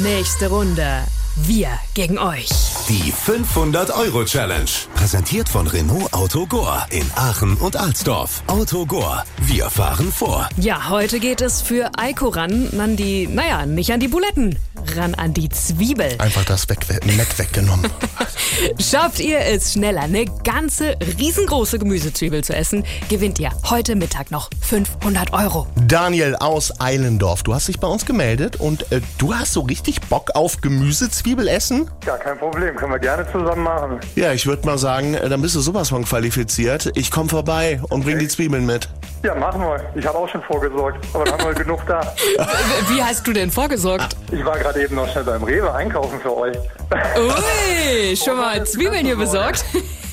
Nächste Runde. Wir gegen euch. Die 500-Euro-Challenge. Präsentiert von Renault Auto Gore in Aachen und Alsdorf. Auto Gore. Wir fahren vor. Ja, heute geht es für Eiko ran an die, nicht an die Buletten, ran an die Zwiebel. Einfach das Nett weggenommen. Schafft ihr es schneller, eine ganze riesengroße Gemüsezwiebel zu essen, gewinnt ihr heute Mittag noch 500 Euro. Daniel aus Eilendorf, du hast dich bei uns gemeldet und du hast so richtig Bock auf Gemüsezwiebel essen? Ja, kein Problem. Können wir gerne zusammen machen. Ja, ich würde mal sagen, dann bist du sowas von qualifiziert. Ich komme vorbei und bring die Zwiebeln mit. Ja, machen wir. Ich habe auch schon vorgesorgt, aber dann haben wir genug da. Wie hast du denn vorgesorgt? Ich war gerade eben noch schnell beim Rewe einkaufen für euch. Ui, schon mal Zwiebeln hier besorgt?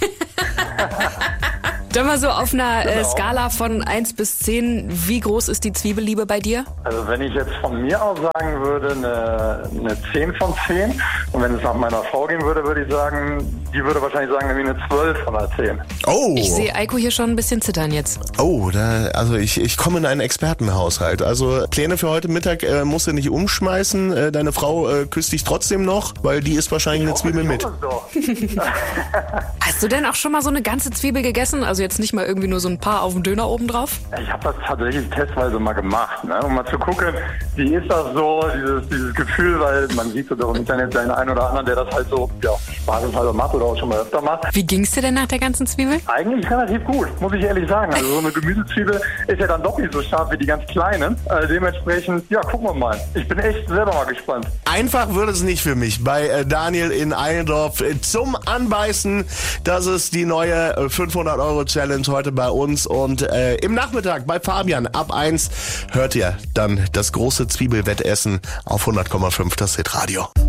Dann mal so auf einer Skala von 1 bis 10, wie groß ist die Zwiebelliebe bei dir? Also wenn ich jetzt von mir aus sagen würde, eine 10 von 10. Und wenn es nach meiner Frau gehen würde, würde ich sagen, die würde wahrscheinlich sagen, irgendwie eine 12 von 10. Oh. Ich sehe Eiko hier schon ein bisschen zittern jetzt. Oh, ich komme in einen Expertenhaushalt. Also Pläne für heute Mittag musst du nicht umschmeißen. Deine Frau küsst dich trotzdem noch, weil die isst wahrscheinlich eine Zwiebel mit. Hast du denn auch schon mal so eine ganze Zwiebel gegessen? Also jetzt nicht mal irgendwie nur so ein paar auf dem Döner oben drauf? Ich habe das tatsächlich testweise mal gemacht, ne? Um mal zu gucken, wie ist das so, dieses Gefühl, weil man sieht so doch im Internet den einen oder anderen, der das halt so, spaßeshalber macht oder auch schon mal öfter macht. Wie ging's dir denn nach der ganzen Zwiebel? Eigentlich relativ gut, muss ich ehrlich sagen. Also so eine Gemüsezwiebel ist ja dann doch nicht so scharf wie die ganz kleinen. Dementsprechend, gucken wir mal. Ich bin echt selber mal gespannt. Einfach wird es nicht für mich. Bei Daniel in Eilendorf zum Anbeißen. Das ist die neue 500-Euro-Challenge heute bei uns. Und im Nachmittag bei Fabian ab 1 hört ihr dann das große Zwiebelwettessen auf 100,5 das Hitradio.